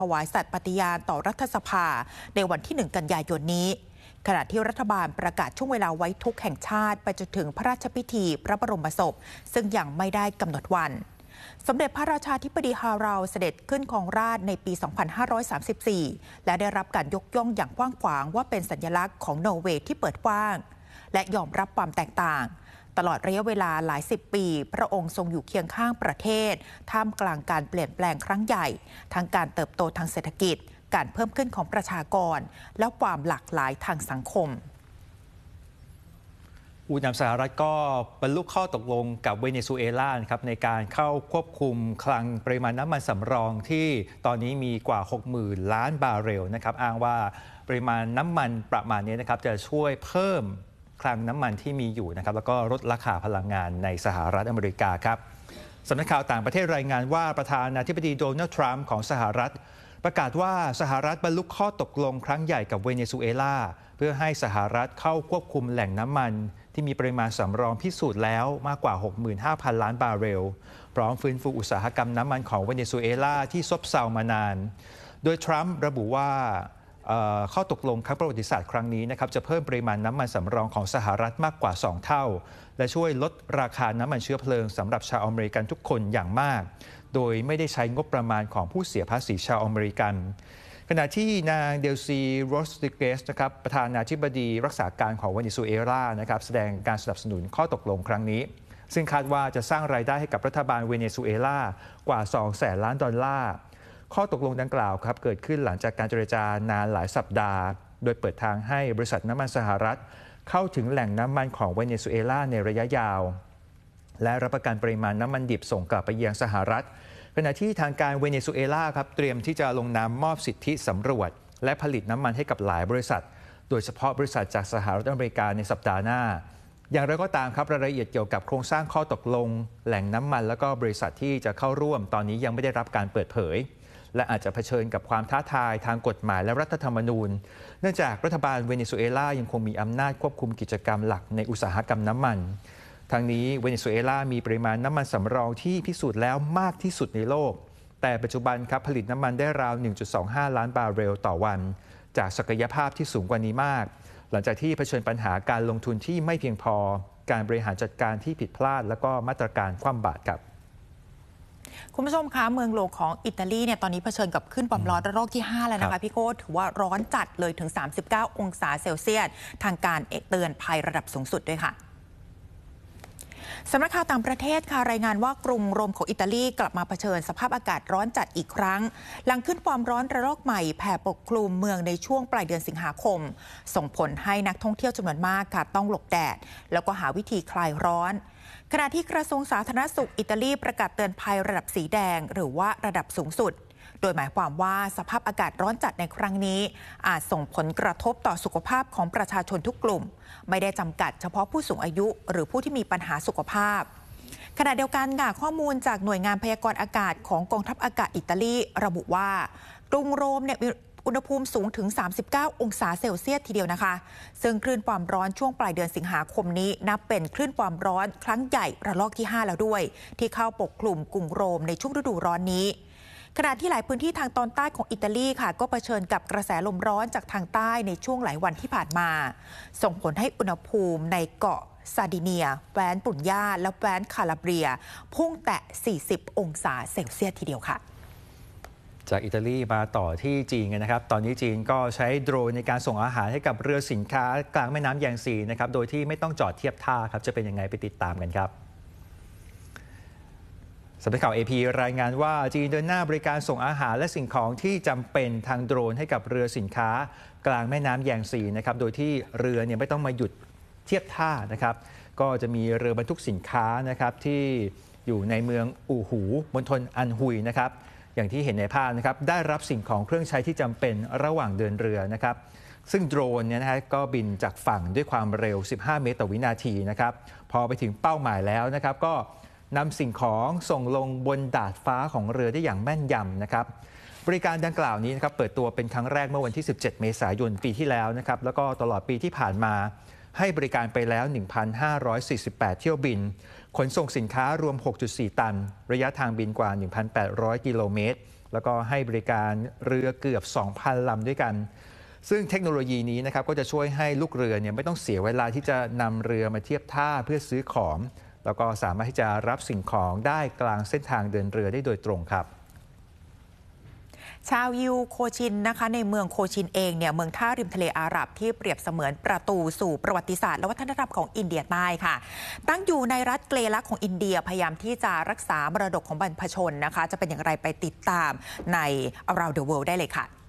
ถวายสัตย์ปฏิญาณต่อรัฐสภาในวันที่ 1 กันยายนนี้ขณะที่รัฐบาลประกาศช่วงเวลาไว้ทุกข์แห่งชาติไปจนถึงพระราชพิธีพระบรมศพซึ่งยังไม่ได้กำหนดวันสมเด็จพระราชาธิบดีฮาราลเสด็จขึ้นครองราชย์ในปี 2534 และได้รับการยกย่องอย่างกว้างขวางว่าเป็นสัญลักษณ์ของนอร์เวย์ที่เปิดกว้างและยอมรับความแตกต่างตลอดระยะเวลาหลายสิบปีพระองค์ทรงอยู่เคียงข้างประเทศท่ามกลางการเปลี่ยนแปลงครั้งใหญ่ทั้งการเติบโตทางเศรษฐกิจการเพิ่มขึ้นของประชากรและความหลากหลายทางสังคมผู้นำสหรัฐก็บรรลุข้อตกลงกับเวเนซุเอลาครับในการเข้าควบคุมคลังปริมาณน้ำมันสำรองที่ตอนนี้มีกว่า 60,000 ล้านบาร์เรลนะครับอ้างว่าปริมาณน้ำมันประมาณนี้นะครับจะช่วยเพิ่มคลังน้ำมันที่มีอยู่นะครับแล้วก็ลดราคาพลังงานในสหรัฐอเมริกาครับสำนักข่าวต่างประเทศรายงานว่าประธานาธิบดีโดนัลด์ทรัมป์ของสหรัฐประกาศว่าสหรัฐบรรลุข้อตกลงครั้งใหญ่กับเวเนซุเอลาเพื่อให้สหรัฐเข้าควบคุมแหล่งน้ำมันที่มีปริมาณสำรองพิสูจน์แล้วมากกว่า 65,000 ล้านบาร์เรลพร้อมฟื้นฟูอุตสาหกรรมน้ำมันของเวเนซุเอลาที่ซบเซามานานโดยทรัมป์ระบุว่าข้อตกลงครั้งประวัติศาสตร์ครั้งนี้นะครับจะเพิ่มปริมาณน้ำมันสำรองของสหรัฐมากกว่า 2 เท่าและช่วยลดราคาน้ำมันเชื้อเพลิงสำหรับชาวอเมริกันทุกคนอย่างมากโดยไม่ได้ใช้งบประมาณของผู้เสียภาษีชาวอเมริกันขณะที่นางเดลซีโรสติเกสนะครับประธานาธิบดีรักษาการของเวเนซุเอลานะครับแสดงการสนับสนุนข้อตกลงครั้งนี้ซึ่งคาดว่าจะสร้างรายได้ให้กับรัฐบาลเวเนซุเอลากว่า 200,000 ล้านดอลลาร์ข้อตกลงดังกล่าวครับเกิดขึ้นหลังจากการเจรจานานหลายสัปดาห์โดยเปิดทางให้บริษัทน้ำมันสหรัฐเข้าถึงแหล่งน้ำมันของเวเนซุเอลาในระยะยาวและรับประกันปริมาณน้ำมันดิบส่งกลับไปยังสหรัฐขณะที่ทางการเวเนซุเอลาครับเตรียมที่จะลงนามมอบสิทธิสำรวจและผลิตน้ำมันให้กับหลายบริษัทโดยเฉพาะบริษัทจากสหรัฐอเมริกาในสัปดาห์หน้าอย่างไรก็ตามครับรายละเอียดเกี่ยวกับโครงสร้างข้อตกลงแหล่งน้ำมันและก็บริษัทที่จะเข้าร่วมตอนนี้ยังไม่ได้รับการเปิดเผยและอาจจะเผชิญกับความท้าทายทางกฎหมายและรัฐธรรมนูญเนื่องจากรัฐบาลเวเนซุเอลายังคงมีอำนาจควบคุมกิจกรรมหลักในอุตสาหกรรมน้ำมันทางนี้เวเนซุเอลามีปริมาณน้ำมันสำรองที่พิสูจน์แล้วมากที่สุดในโลกแต่ปัจจุบันครับผลิตน้ำมันได้ราว 1.25 ล้านบาร์เรลต่อวันจากศักยภาพที่สูงกว่านี้มากหลังจากที่เผชิญปัญหาการลงทุนที่ไม่เพียงพอการบริหารจัดการที่ผิดพลาดและก็มาตรการคว่ำบาตรครับคุณผู้ชมคะเมืองหลวงของอิตาลีเนี่ยตอนนี้เผชิญกับขึ้นความร้อนระลอกที่ 5 แล้วนะคะพี่โก้ถือว่าร้อนจัดเลยถึง 39 องศาเซลเซียสทางการเตือนภัยระดับสูงสุดด้วยค่ะสำนักข่าวต่างประเทศค่ะรายงานว่ากรุงโรมของอิตาลีกลับมาเผชิญสภาพอากาศร้อนจัดอีกครั้งหลังขึ้นความร้อนระลอกใหม่แผ่ปกคลุมเมืองในช่วงปลายเดือนสิงหาคมส่งผลให้นักท่องเที่ยวจำนวนมากค่ะต้องหลบแดดแล้วก็หาวิธีคลายร้อนขณะที่กระทรวงสาธารณสุขอิตาลีประกาศเตือนภัยระดับสีแดงหรือว่าระดับสูงสุดโดยหมายความว่าสภาพอากาศร้อนจัดในครั้งนี้อาจส่งผลกระทบต่อสุขภาพของประชาชนทุกกลุ่มไม่ได้จำกัดเฉพาะผู้สูงอายุหรือผู้ที่มีปัญหาสุขภาพขณะเดียวกันค่ะข้อมูลจากหน่วยงานพยากรณ์อากาศของกองทัพอากาศอิตาลีระบุว่ากรุงโรมเนี่ยมีอุณหภูมิสูงถึง 39 องศาเซลเซียสทีเดียวนะคะซึ่งคลื่นความร้อนช่วงปลายเดือนสิงหาคมนี้นับเป็นคลื่นความร้อนครั้งใหญ่ระลอกที่ 5 แล้วด้วยที่เข้าปกคลุมกรุงโรมในช่วงฤดูร้อนนี้ขณะที่หลายพื้นที่ทางตอนใต้ของอิตาลีค่ะก็เผชิญกับกระแสลมร้อนจากทางใต้ในช่วงหลายวันที่ผ่านมาส่งผลให้อุณหภูมิในเกาะซาร์ดิเนียแคว้นปุญญาและแคว้นคาลาเบียพุ่งแตะ 40 องศาเซลเซียสทีเดียวค่ะจากอิตาลีมาต่อที่จีนกันนะครับตอนนี้จีนก็ใช้โดรนในการส่งอาหารให้กับเรือสินค้ากลางแม่น้ำแยงซีนะครับโดยที่ไม่ต้องจอดเทียบท่าครับจะเป็นยังไงไปติดตามกันครับสำนักข่าว AP รายงานว่าจีนเดินหน้าบริการส่งอาหารและสิ่งของที่จำเป็นทางโดรนให้กับเรือสินค้ากลางแม่น้ำแยงซีนะครับโดยที่เรือเนี่ยไม่ต้องมาหยุดเทียบท่านะครับก็จะมีเรือบรรทุกสินค้านะครับที่อยู่ในเมืองอู่หูมณฑลอันฮุยนะครับอย่างที่เห็นในภาพนะครับได้รับสิ่งของเครื่องใช้ที่จำเป็นระหว่างเดินเรือนะครับซึ่งโดรนเนี่ยนะฮะก็บินจากฝั่งด้วยความเร็ว 15 เมตรต่อวินาทีนะครับพอไปถึงเป้าหมายแล้วนะครับก็นำสิ่งของส่งลงบนดาดฟ้าของเรือได้อย่างแม่นยำนะครับบริการดังกล่าวนี้นะครับเปิดตัวเป็นครั้งแรกเมื่อวันที่ 17 เมษายนปีที่แล้วนะครับแล้วก็ตลอดปีที่ผ่านมาให้บริการไปแล้ว 1,548 เที่ยวบินขนส่งสินค้ารวม 6.4 ตันระยะทางบินกว่า 1,800 กิโลเมตรแล้วก็ให้บริการเรือเกือบ 2,000 ลำด้วยกันซึ่งเทคโนโลยีนี้นะครับก็จะช่วยให้ลูกเรือเนี่ยไม่ต้องเสียเวลาที่จะนำเรือมาเทียบท่าเพื่อซื้อของแล้วก็สามารถที่จะรับสิ่งของได้กลางเส้นทางเดินเรือได้โดยตรงครับชาวยิวโคชินนะคะในเมืองโคชินเองเนี่ยเมืองท่าริมทะเลอาหรับที่เปรียบเสมือนประตูสู่ประวัติศาสตร์และวัฒนธรรมของอินเดียใต้ค่ะตั้งอยู่ในรัฐเกลลักของอินเดียพยายามที่จะรักษามรดกของบรรพชนนะคะจะเป็นอย่างไรไปติดตามใน Around the World ได้เลยค่ะ